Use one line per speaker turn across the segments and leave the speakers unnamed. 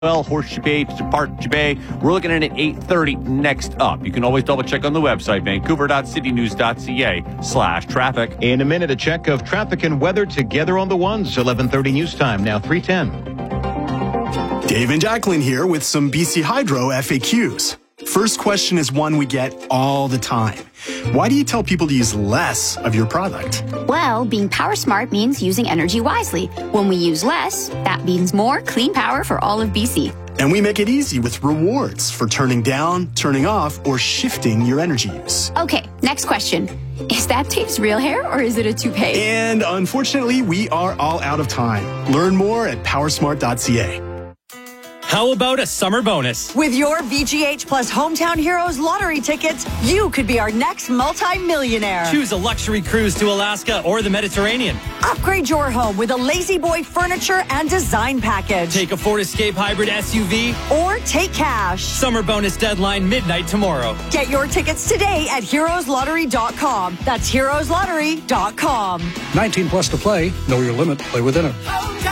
Well, Horseshoe Bay to Park Bay. We're looking at 8:30 next up. You can always double check on the website, vancouver.citynews.ca/traffic.
In a minute, a check of traffic and weather together on the ones. 11:30 news time, now 3:10.
Dave and Jacqueline here with some BC Hydro FAQs. First question is one we get all the time. Why do you tell people to use less of your product?
Well, being power smart means using energy wisely. When we use less, that means more clean power for all of BC.
And we make it easy with rewards for turning down, turning off, or shifting your energy use.
Okay, next question. Is that Dave's real hair or is it a toupee?
And unfortunately, we are all out of time. Learn more at powersmart.ca.
How about a summer bonus?
With your VGH Plus Hometown Heroes lottery tickets, you could be our next multi-millionaire.
Choose a luxury cruise to Alaska or the Mediterranean.
Upgrade your home with a Lazy Boy furniture and design package.
Take a Ford Escape Hybrid SUV.
Or take cash.
Summer bonus deadline midnight tomorrow.
Get your tickets today at heroeslottery.com. That's heroeslottery.com.
19 plus to play. Know your limit. Play within it.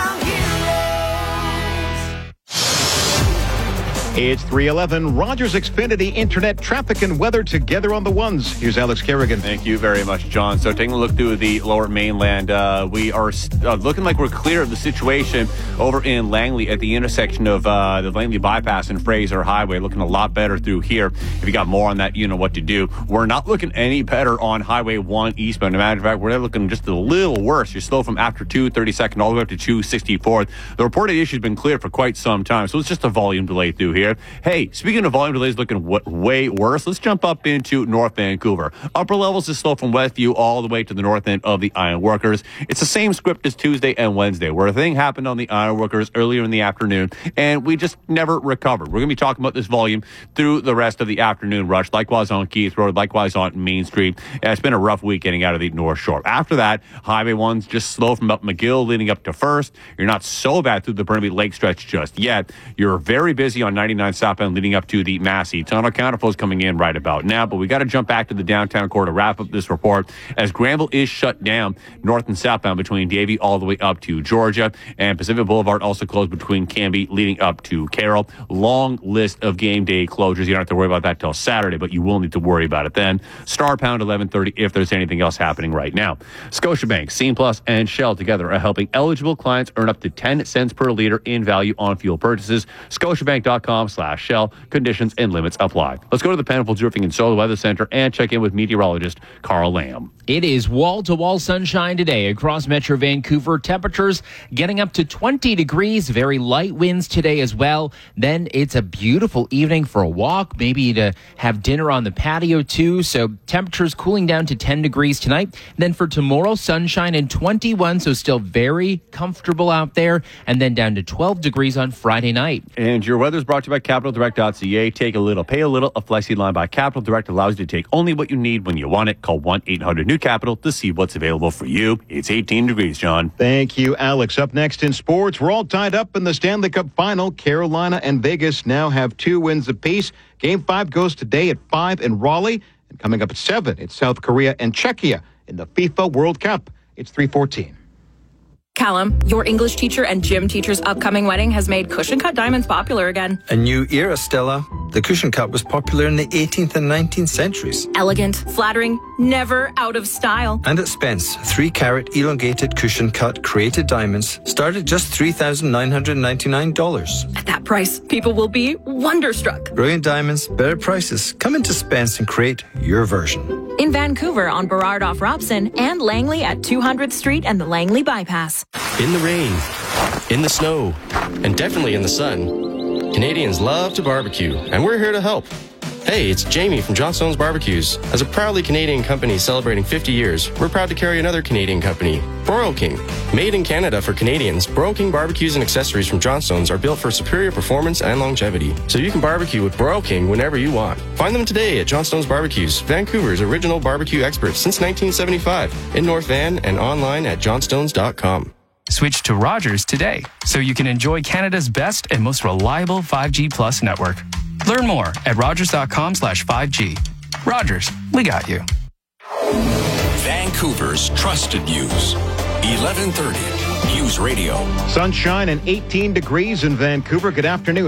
It's 3:11. Rogers Xfinity Internet traffic and weather together on the ones. Here's Alex Kerrigan.
Thank you very much, John. So taking a look through the lower mainland, we are looking like we're clear of the situation over in Langley at the intersection of the Langley Bypass and Fraser Highway. Looking a lot better through here. If you got more on that, you know what to do. We're not looking any better on Highway 1 eastbound. As a matter of fact, we're looking just a little worse. You're slow from after 232nd all the way up to 264th. The reported issue has been clear for quite some time, so it's just a volume delay through here. Hey, speaking of volume delays looking way worse, let's jump up into North Vancouver. Upper levels is slow from Westview all the way to the north end of the Ironworkers. It's the same script as Tuesday and Wednesday, where a thing happened on the Ironworkers earlier in the afternoon, and we just never recovered. We're going to be talking about this volume through the rest of the afternoon rush, likewise on Keith Road, likewise on Main Street. It's been a rough week getting out of the North Shore. After that, Highway 1's just slow from up McGill leading up to First. You're not so bad through the Burnaby Lake stretch just yet. You're very busy on 99 southbound leading up to the Massey Tunnel. Counterflow's coming in right about now, but we got to jump back to the downtown core to wrap up this report as Granville is shut down north and southbound between Davie all the way up to Georgia, and Pacific Boulevard also closed between Canby leading up to Carroll. Long list of game day closures. You don't have to worry about that till Saturday, but you will need to worry about it then. Star Pound 11:30 if there's anything else happening right now. Scotiabank, Scene Plus, and Shell together are helping eligible clients earn up to 10 cents per liter in value on fuel purchases. Scotiabank.com/Shell. Conditions and limits apply. Let's go to the Penfolds Roofing and Solar Weather Center and check in with meteorologist Carl Lamb.
It is wall-to-wall sunshine today across Metro Vancouver. Temperatures getting up to 20 degrees. Very light winds today as well. Then it's a beautiful evening for a walk, maybe to have dinner on the patio too. So temperatures cooling down to 10 degrees tonight. Then for tomorrow, sunshine and 21, so still very comfortable out there. And then down to 12 degrees on Friday night.
And your weather is brought to you by CapitalDirect.ca. Take a little, pay a little. A Flexi line by Capital Direct allows you to take only what you need when you want it. Call 1-800-NEW-CAPITAL to see what's available for you. It's 18 degrees, John.
Thank you, Alex. Up next in sports, we're all tied up in the Stanley Cup final. Carolina and Vegas now have 2 wins apiece. Game 5 goes today at 5 in Raleigh. And coming up at 7, it's South Korea and Czechia in the FIFA World Cup. It's 3:14.
Callum, your English teacher and gym teacher's upcoming wedding has made cushion cut diamonds popular again.
A new era, Stella. The cushion cut was popular in the 18th and 19th centuries.
Elegant, flattering, never out of style.
And at Spence, 3-carat elongated cushion cut created diamonds start at just $3,999.
At that price, people will be wonderstruck.
Brilliant diamonds, better prices. Come into Spence and create your version.
In Vancouver on Burrard off Robson and Langley at 200th Street and the Langley Bypass.
In the rain, in the snow, and definitely in the sun, Canadians love to barbecue, and we're here to help. Hey, it's Jamie from Johnstone's Barbecues. As a proudly Canadian company celebrating 50 years, we're proud to carry another Canadian company, Broil King. Made in Canada for Canadians, Broil King barbecues and accessories from Johnstone's are built for superior performance and longevity, so you can barbecue with Broil King whenever you want. Find them today at Johnstone's Barbecues, Vancouver's original barbecue experts since 1975, in North Van and online at johnstones.com.
Switch to Rogers today so you can enjoy Canada's best and most reliable 5G Plus network. Learn more at rogers.com/5G. Rogers, we got you.
Vancouver's trusted news. 1130. News Radio.
Sunshine and 18 degrees in Vancouver. Good afternoon.